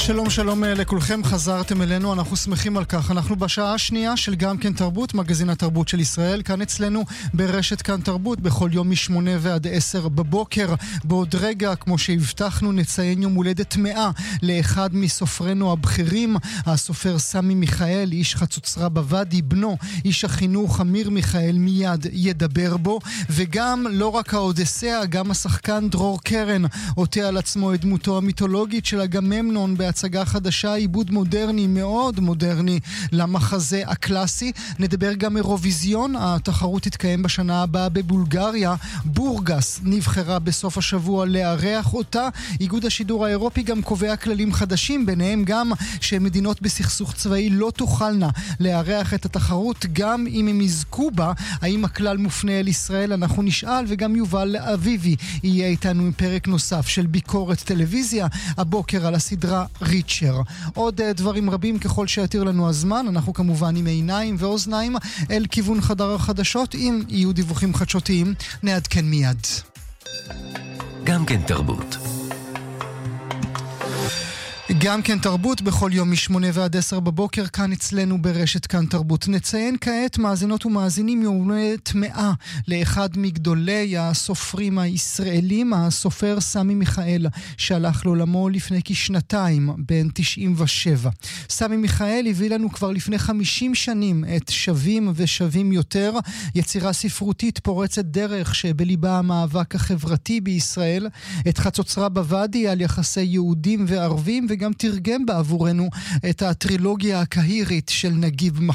שלום שלום לכולכם, חזרתם אלינו, אנחנו שמחים על כך. אנחנו בשעה השנייה של גם כן תרבות, מגזין התרבות של ישראל, כאן אצלנו ברשת כאן תרבות, בכל יום מ8 ועד 10 בבוקר. בעוד רגע, כמו שהבטחנו, נציין יום הולדת 100 לאחד מסופרנו הבכירים, הסופר סמי מיכאל, איש חצוצרה בוואדי, בנו, איש החינוך אמיר מיכאל מיד ידבר בו, וגם לא רק האודיסאה, גם השחקן דרור קרן עוטה על עצמו את דמותו המיתולוגית של אגממנון בהצגה חדשה, עיבוד מודרני, מאוד מודרני למחזה הקלאסי. נדבר גם אירוויזיון, התחרות תתקיים בשנה הבאה בבולגריה, בורגס נבחרה בסוף השבוע לארח אותה. איגוד השידור האירופי גם קובע כללים חדשים, ביניהם גם שמדינות בסכסוך צבאי לא תוכלנה לארח את התחרות גם אם הם יזכו בה. האם הכלל מופנה אל ישראל? אנחנו נשאל, וגם יובל אביבי יהיה איתנו עם פרק נוסף של ביקורת טלוויזיה הבוקר על הסדרה ריצ'ר. עוד דברים רבים ככל שיתיר לנו הזמן. אנחנו כמובן עם עיניים ואוזניים אל כיוון חדר החדשות. אם יהיו דיווחים חדשותיים נעדכן מיד. גם כן תרבות. גם כן תרבות בכל יום מ8 ועד 10 בבוקר, כאן אצלנו ברשת כאן תרבות. נציין כעת, מאזינות ומאזינים, יום הולדת 100 לאחד מגדולי הסופרים הישראלים, הסופר סמי מיכאל, שהלך לעולמו לפני כשנתיים, בן 97. סמי מיכאל הביא לנו כבר לפני 50 שנים את שווים ושווים יותר, יצירה ספרותית פורצת דרך שבליבה המאבק החברתי בישראל, את חצוצרה בוואדי על יחסי יהודים וערבים, וגם תרגם בעבורנו את הטרילוגיה הקהירית של נגיב